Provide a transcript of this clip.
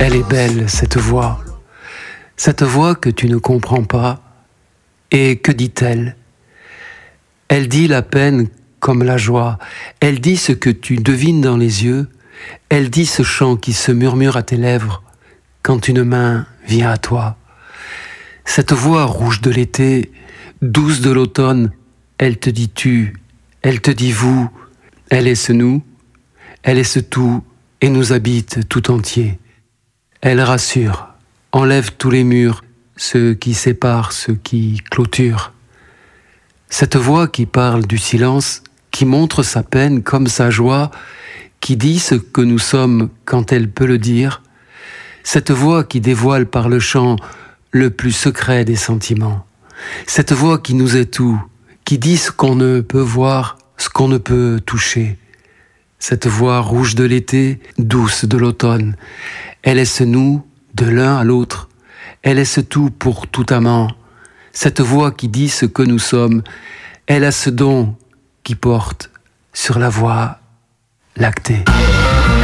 Elle est belle, cette voix que tu ne comprends pas. Et que dit-elle ? Elle dit la peine comme la joie. Elle dit ce que tu devines dans les yeux. Elle dit ce chant qui se murmure à tes lèvres quand une main vient à toi. Cette voix rouge de l'été, douce de l'automne, elle te dit tu, elle te dit vous, elle est ce nous, elle est ce tout et nous habite tout entier. Elle rassure, enlève tous les murs, ceux qui séparent, ceux qui clôturent. Cette voix qui parle du silence, qui montre sa peine comme sa joie, qui dit ce que nous sommes quand elle peut le dire, cette voix qui dévoile par le chant le plus secret des sentiments, cette voix qui nous est tout, qui dit ce qu'on ne peut voir, ce qu'on ne peut toucher, cette voix rouge de l'été, douce de l'automne, elle est ce nous de l'un à l'autre, elle est ce tout pour tout amant, cette voix qui dit ce que nous sommes, elle a ce don qui porte sur la voie lactée.